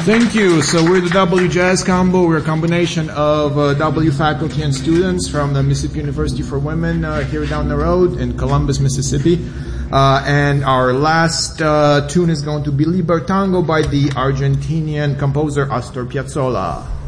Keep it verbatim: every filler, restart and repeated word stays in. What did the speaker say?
Thank you. So we're the W Jazz Combo. We're a combination of uh, W faculty and students from the Mississippi University for Women uh, here down the road in Columbus, Mississippi. Uh, and our last uh, tune is going to be Libertango by the Argentinian composer Astor Piazzolla.